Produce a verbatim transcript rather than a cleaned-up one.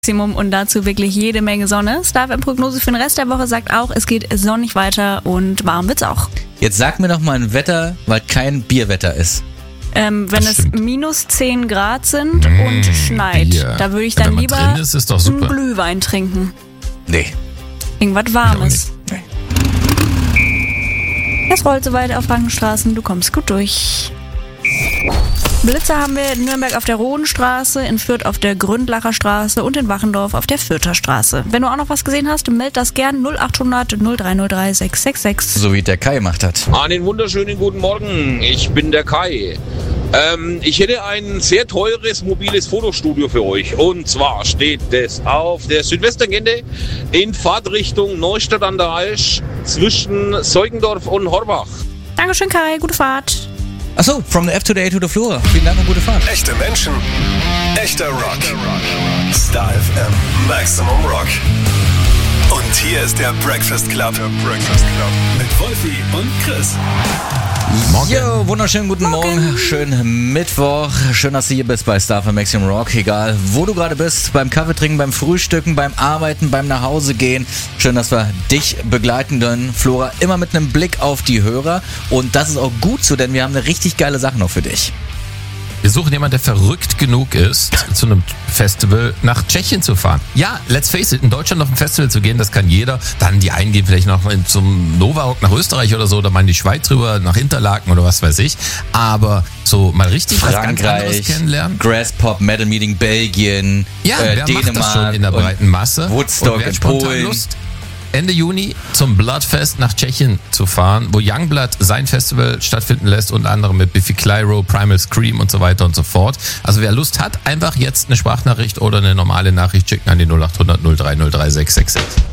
Maximum und dazu wirklich jede Menge Sonne. Star F M-Prognose für den Rest der Woche sagt auch, es geht sonnig weiter und warm wird's auch. Jetzt sag mir doch mal ein Wetter, weil kein Bierwetter ist. Ähm, wenn Das es stimmt. minus zehn Grad sind Mmh, und schneit, Bier. da würde ich Ja, dann wenn man lieber drin ist, ist doch einen super. Glühwein trinken. Nee. Irgendwas Warmes. Nee. Es rollt so weiter auf Frankenstraßen, du kommst gut durch. Blitzer haben wir in Nürnberg auf der Rodenstraße, in Fürth auf der Gründlacher Straße und in Wachendorf auf der Fürther Straße. Wenn du auch noch was gesehen hast, meld das gern null acht hundert null drei null drei sechs sechs sechs. So wie der Kai gemacht hat. Einen wunderschönen guten Morgen, ich bin der Kai. Ähm, ich hätte ein sehr teures mobiles Fotostudio für euch. Und zwar steht es auf der Südwestengende in Fahrtrichtung Neustadt an der Aisch zwischen Seugendorf und Horbach. Dankeschön, Kai, gute Fahrt. Achso, from the F to the A to the Floor. Vielen Dank und gute Fahrt. Echte Menschen, echter Rock. Star F M, Maximum Rock. Und hier ist der Breakfast Club. Der Breakfast Club. Mit Wolfi und Chris. Morgen. Jo, wunderschönen guten Morgen. Schönen Mittwoch. Schön, dass du hier bist bei Star F M Maximum Rock. Egal, wo du gerade bist, beim Kaffee trinken, beim Frühstücken, beim Arbeiten, beim Nachhausegehen. Schön, dass wir dich begleiten können. Flora, immer mit einem Blick auf die Hörer. Und das ist auch gut so, denn wir haben eine richtig geile Sache noch für dich. Wir suchen jemanden, der verrückt genug ist, zu einem Festival nach Tschechien zu fahren. Ja, let's face it, in Deutschland auf ein Festival zu gehen, das kann jeder. Dann die einen gehen vielleicht noch mal zum Novarock nach Österreich oder so, oder mal in die Schweiz rüber, nach Interlaken oder was weiß ich. Aber so mal richtig was ganz anderes Frankreich, kennenlernen. Graspop, Metal Meeting, Belgien, Ja, äh, wer Dänemark. macht das schon in der und breiten Masse? Woodstock Und wer hat in spontan Polen. Lust, Ende Juni zum Bloodfest nach Tschechien zu fahren, wo Youngblood sein Festival stattfinden lässt, unter anderem mit Biffy Clyro, Primal Scream und so weiter und so fort. Also wer Lust hat, einfach jetzt eine Sprachnachricht oder eine normale Nachricht schicken an die null acht hundert null drei null drei sechs sechs sechs.